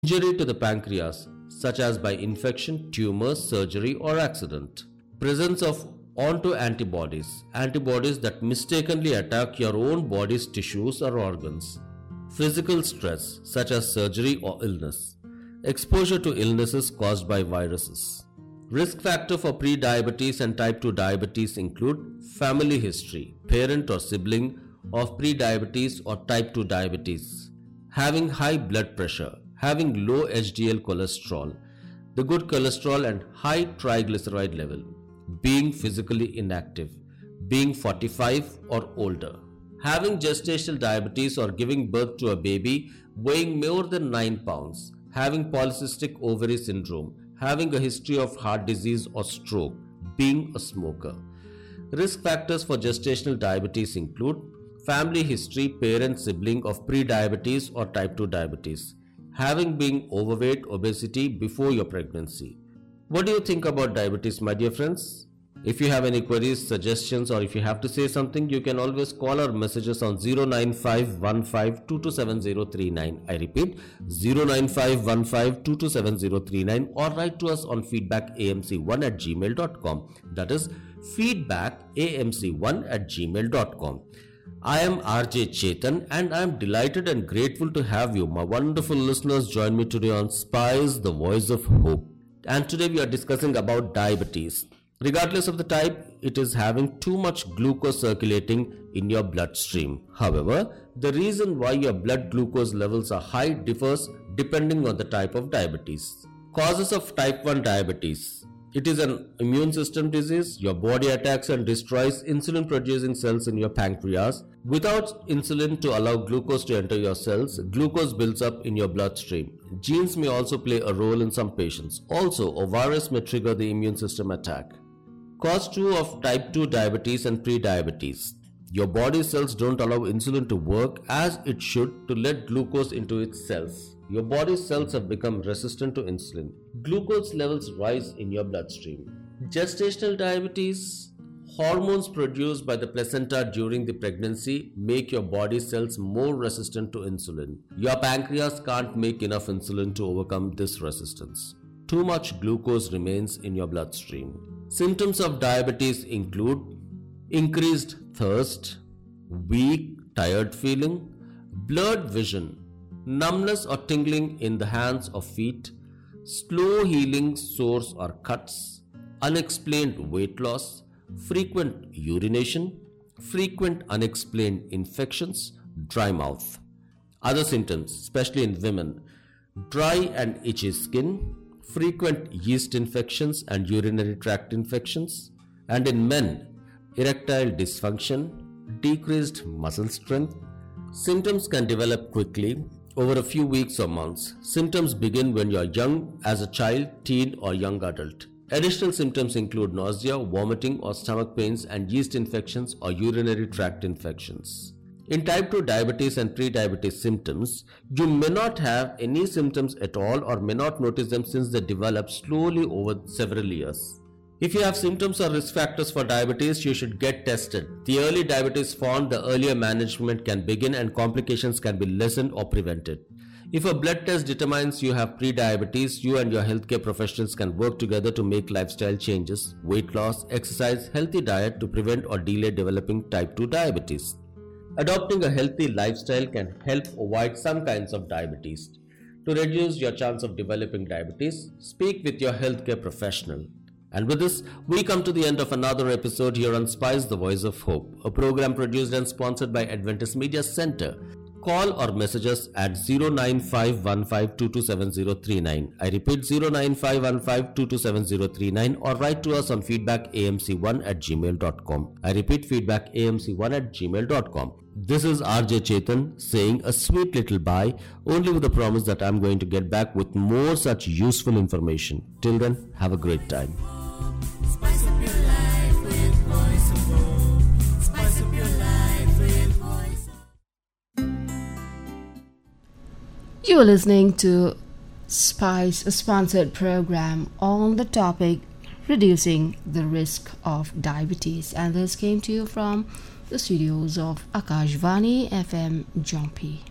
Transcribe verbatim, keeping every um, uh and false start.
Injury to the pancreas, such as by infection, tumor, surgery, or accident. Presence of autoantibodies, antibodies that mistakenly attack your own body's tissues or organs. Physical stress, such as surgery or illness. Exposure to illnesses caused by viruses. Risk factor for pre-diabetes and type two diabetes include family history, parent or sibling of pre-diabetes or type two diabetes, having high blood pressure, having low H D L cholesterol, the good cholesterol and high triglyceride level, being physically inactive, being forty-five or older, having gestational diabetes or giving birth to a baby weighing more than nine pounds, having polycystic ovary syndrome, having a history of heart disease or stroke, being a smoker. Risk factors for gestational diabetes include family history, parent, sibling of pre-diabetes or type two diabetes, having been overweight, obesity before your pregnancy. What do you think about diabetes, my dear friends? If you have any queries, suggestions, or if you have to say something, you can always call or message us on zero nine five one five two two seven zero three nine. I repeat, zero nine five one five two two seven zero three nine, or write to us on feedback a m c one at gmail dot com. That is feedback a m c one at gmail dot com. I am R J Chetan, and I am delighted and grateful to have you, my wonderful listeners, join me today on Spice, the Voice of Hope. And today we are discussing about diabetes. Regardless of the type, it is having too much glucose circulating in your bloodstream. However, the reason why your blood glucose levels are high differs depending on the type of diabetes. Causes of type one diabetes. It is an immune system disease. Your body attacks and destroys insulin producing cells in your pancreas. Without insulin to allow glucose to enter your cells, glucose builds up in your bloodstream. Genes may also play a role in some patients. Also, a virus may trigger the immune system attack. Cause two of type two diabetes and pre-diabetes. Your body cells don't allow insulin to work as it should to let glucose into its cells. Your body cells have become resistant to insulin. Glucose levels rise in your bloodstream. Gestational diabetes. Hormones produced by the placenta during the pregnancy make your body cells more resistant to insulin. Your pancreas can't make enough insulin to overcome this resistance. Too much glucose remains in your bloodstream. Symptoms of diabetes include increased thirst, weak, tired feeling, blurred vision, numbness or tingling in the hands or feet, slow healing sores or cuts, unexplained weight loss, frequent urination, frequent unexplained infections, dry mouth. Other symptoms, especially in women, dry and itchy skin, frequent yeast infections and urinary tract infections, and in men, erectile dysfunction, decreased muscle strength. Symptoms can develop quickly over a few weeks or months. Symptoms begin when you are young, as a child, teen, or young adult. Additional symptoms include nausea, vomiting or stomach pains, and yeast infections or urinary tract infections. In type two diabetes and pre-diabetes symptoms, you may not have any symptoms at all or may not notice them since they develop slowly over several years. If you have symptoms or risk factors for diabetes, you should get tested. The early diabetes found, the earlier management can begin and complications can be lessened or prevented. If a blood test determines you have pre-diabetes, you and your healthcare professionals can work together to make lifestyle changes, weight loss, exercise, healthy diet to prevent or delay developing type two diabetes. Adopting a healthy lifestyle can help avoid some kinds of diabetes. To reduce your chance of developing diabetes, speak with your healthcare professional. And with this, we come to the end of another episode here on Spice, the Voice of Hope, a program produced and sponsored by Adventist Media Center. Call or message us at zero nine five one five two two seven zero three nine. I repeat, zero nine five one five two two seven zero three nine, or write to us on feedback a m c one at gmail dot com. I repeat, feedback a m c one at gmail dot com. This is R J Chetan saying a sweet little bye, only with the promise that I'm going to get back with more such useful information. Till then, have a great time. Spice up your life with Voice of Hope. Spice up your life with Voice of Hope. You are listening to Spice, a sponsored program on the topic reducing the risk of diabetes, and this came to you from the studios of Akashvani F M Jhampi.